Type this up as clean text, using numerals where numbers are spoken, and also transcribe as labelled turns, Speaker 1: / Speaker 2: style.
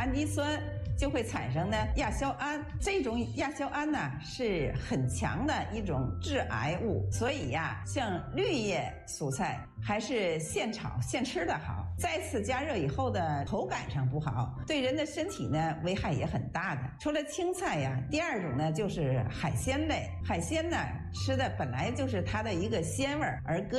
Speaker 1: 氨基酸，就会产生呢亚硝胺。这种亚硝胺呢是很强的一种致癌物，所以呀，像绿叶蔬菜还是现炒现吃的好。再次加热以后的口感上不好，对人的身体呢危害也很大的。除了青菜呀，第二种呢就是海鲜类。海鲜呢吃的本来就是它的一个鲜味，而搁